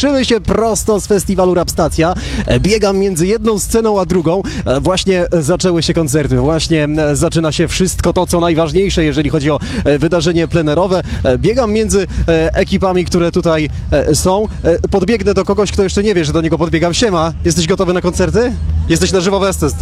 Słyszymy się prosto z festiwalu Rapstacja. Biegam między jedną sceną a drugą. Właśnie zaczęły się koncerty, właśnie zaczyna się wszystko to, co najważniejsze, jeżeli chodzi o wydarzenie plenerowe. Biegam między ekipami, które tutaj są. Podbiegnę do kogoś, kto jeszcze nie wie, że do niego podbiegam. Siema, jesteś gotowy na koncerty? Jesteś na żywo w STS.